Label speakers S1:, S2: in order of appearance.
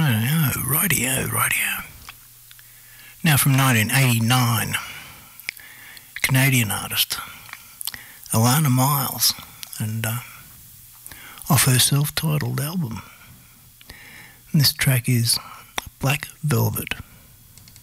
S1: Rightio. Now from 1989, Canadian artist Alana Miles, and off her self-titled album. And this track is Black Velvet.